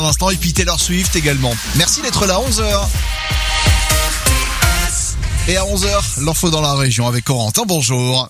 Pour l'instant, et puis Taylor Swift également. Merci d'être là, 11h. Et à 11h, l'info dans la région avec Corentin, bonjour.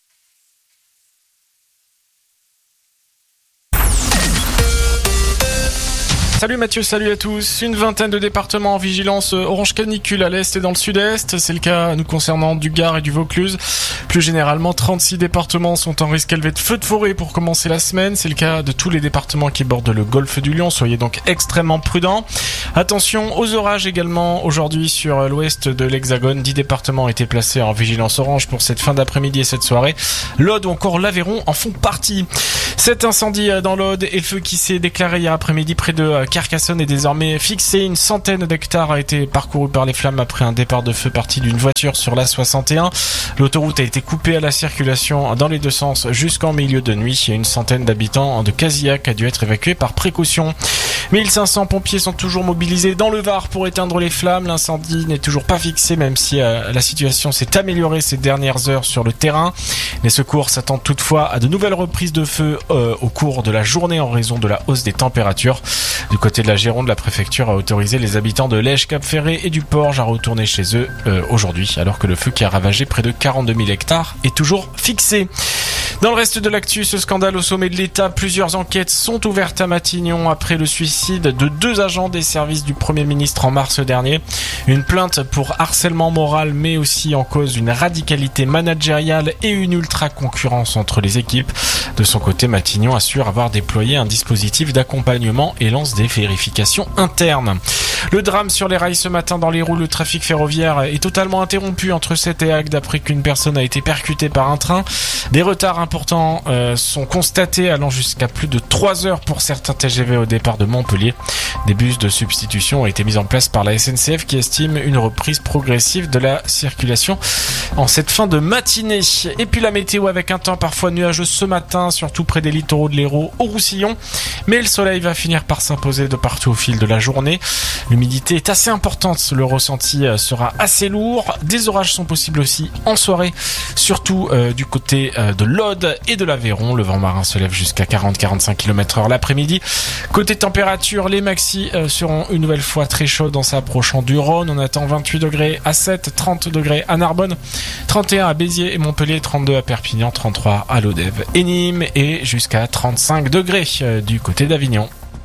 Salut Mathieu, salut à tous. Une vingtaine de départements en vigilance orange canicule à l'est et dans le sud-est. C'est le cas nous concernant du Gard et du Vaucluse. Plus généralement, 36 départements sont en risque élevé de feux de forêt pour commencer la semaine. C'est le cas de tous les départements qui bordent le golfe du Lion. Soyez donc extrêmement prudents. Attention aux orages également aujourd'hui sur l'ouest de l'Hexagone. 10 départements ont été placés en vigilance orange pour cette fin d'après-midi et cette soirée. L'Aude ou encore l'Aveyron en font partie. Cet incendie dans l'Aude et le feu qui s'est déclaré hier après-midi près de Carcassonne est désormais fixé. Une centaine d'hectares a été parcouru par les flammes après un départ de feu parti d'une voiture sur la 61. L'autoroute a été coupée à la circulation dans les deux sens jusqu'en milieu de nuit. Et une centaine d'habitants de Casillac a dû être évacués par précaution. 1500 pompiers sont toujours mobilisés dans le Var pour éteindre les flammes. L'incendie n'est toujours pas fixé, même si la situation s'est améliorée ces dernières heures sur le terrain. Les secours s'attendent toutefois à de nouvelles reprises de feu au cours de la journée en raison de la hausse des températures. Du côté de la Gironde, la préfecture a autorisé les habitants de Lège, Cap-Ferré et du Porge à retourner chez eux aujourd'hui, alors que le feu qui a ravagé près de 42 000 hectares est toujours fixé. Dans le reste de l'actu, ce scandale au sommet de l'État, plusieurs enquêtes sont ouvertes à Matignon après le suicide de 2 agents des services du Premier ministre en mars dernier. Une plainte pour harcèlement moral met aussi en cause une radicalité managériale et une ultra-concurrence entre les équipes. De son côté, Matignon assure avoir déployé un dispositif d'accompagnement et lance des vérifications internes. Le drame sur les rails ce matin dans l'Hérault, le trafic ferroviaire est totalement interrompu entre Sète et Agde après qu'une personne a été percutée par un train. Des retards importants sont constatés allant jusqu'à plus de 3 heures pour certains TGV au départ de Montpellier. Des bus de substitution ont été mis en place par la SNCF qui estime une reprise progressive de la circulation en cette fin de matinée. Et puis la météo avec un temps parfois nuageux ce matin, surtout près des littoraux de l'Hérault au Roussillon. Mais le soleil va finir par s'imposer de partout au fil de la journée. L'humidité est assez importante, le ressenti sera assez lourd. Des orages sont possibles aussi en soirée, surtout du côté de l'Aude et de l'Aveyron. Le vent marin se lève jusqu'à 40-45 km/h l'après-midi. Côté température, les maxis seront une nouvelle fois très chaudes en s'approchant du Rhône. On attend 28 degrés à Sète, 30 degrés à Narbonne, 31 à Béziers et Montpellier, 32 à Perpignan, 33 à Lodève et Nîmes et jusqu'à 35 degrés du côté d'Avignon.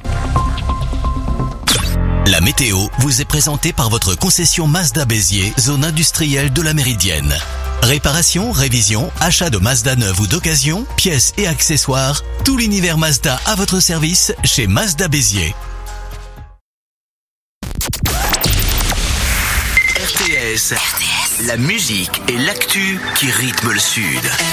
La météo vous est présentée par votre concession Mazda Béziers, zone industrielle de la Méridienne. Réparation, révision, achat de Mazda neuve ou d'occasion, pièces et accessoires, tout l'univers Mazda à votre service chez Mazda Béziers. RTS, la musique et l'actu qui rythment le Sud.